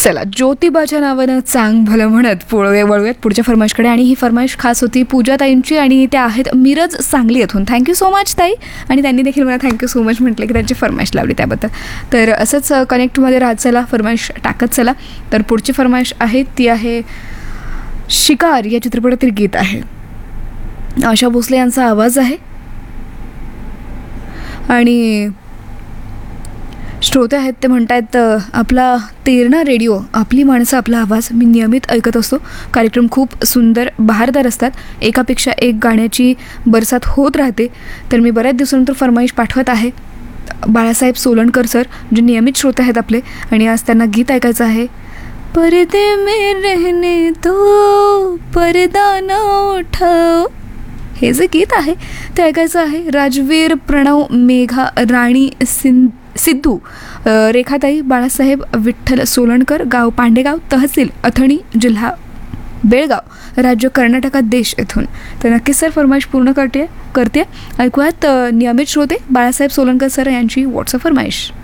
चला, ज्योतिबाच्या नावानं चांग भलं म्हणत वळूयात पुढच्या फरमाईशकडे. आणि ही फरमाईश खास होती पूजाताईंची आणि त्या आहेत मिरज सांगली येथून. थँक्यू सो मच ताई. आणि त्यांनी देखील मला थँक्यू सो मच म्हटलं की त्यांची फरमाईश लावली त्याबद्दल. तर असंच कनेक्टमध्ये राहत चला, फरमाईश टाकत चला. तर पुढची फरमाईश आहे ती आहे शिकार या चित्रपटातील गीत आहे. आशा भोसले यांचा आवाज आहे आणि श्रोते आहेत ते म्हणतायत आपला तेरणा रेडिओ, आपली माणसं, आपला आवाज मी नियमित ऐकत असतो. कार्यक्रम खूप सुंदर बहारदार असतात. एकापेक्षा एक गाण्याची बरसात होत राहते. तर मी बऱ्याच दिवसानंतर फरमाईश पाठवत आहे बाळासाहेब सोलणकर सर, जे नियमित श्रोते आहेत आपले, आणि आज त्यांना गीत ऐकायचं आहे. पर्दे में रहने दो, पर्दा ना उठाओ, हे जे गीत आहे ते ऐकायचं आहे. राजवीर, प्रणव, मेघा, राणी, सिद्धू, रेखाताई, बाळासाहेब विठ्ठल सोलणकर, गाव पांडेगाव, तहसील अथणी, जिल्हा बेळगाव, राज्य कर्नाटकात, देश येथून. तर नक्कीच सर फरमाईश पूर्ण करते. ऐकूयात नियमित श्रोते बाळासाहेब सोलणकर सर यांची व्हॉट्सअप फरमाईश.